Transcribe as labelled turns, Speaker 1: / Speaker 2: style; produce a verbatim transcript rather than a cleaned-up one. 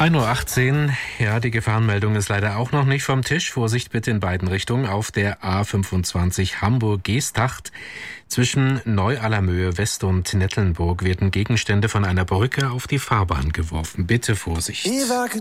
Speaker 1: ein Uhr achtzehn, ja, die Gefahrenmeldung ist leider auch noch nicht vom Tisch. Vorsicht bitte in beiden Richtungen. Auf der A fünfundzwanzig Hamburg-Geesthacht zwischen Neu-Allermöhe West und Nettelnburg werden Gegenstände von einer Brücke auf die Fahrbahn geworfen. Bitte Vorsicht.
Speaker 2: Ich wage